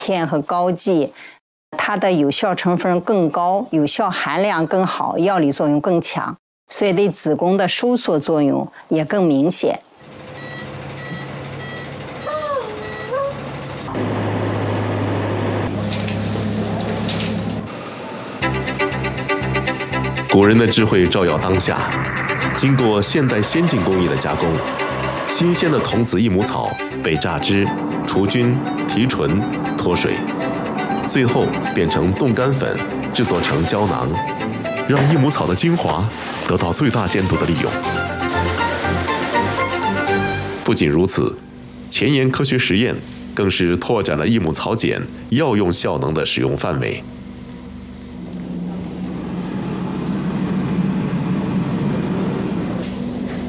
片和膏剂，它的有效成分更高，有效含量更好，药理作用更强，所以对子宫的收缩作用也更明显。 古人的智慧照耀当下，经过现代先进工艺的加工，新鲜的童子益母草被榨汁、除菌、提纯、脱水，最后变成冻干粉，制作成胶囊，让益母草的精华得到最大限度的利用。不仅如此，前沿科学实验更是拓展了益母草碱药用效能的使用范围。